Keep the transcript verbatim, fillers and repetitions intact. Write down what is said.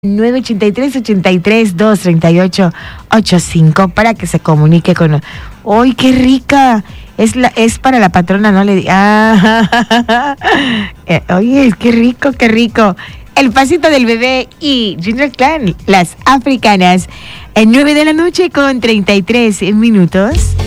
nueve ochenta y tres, ochenta y tres, dos treinta y ocho, ochenta y cinco para que se comunique con... ¡Uy, qué rica! Es la es para la patrona, no le di... Ah, eh, oye, qué rico, qué rico. El pasito del bebé y Junior Clan, las africanas, en nueve de la noche con treinta y tres minutos.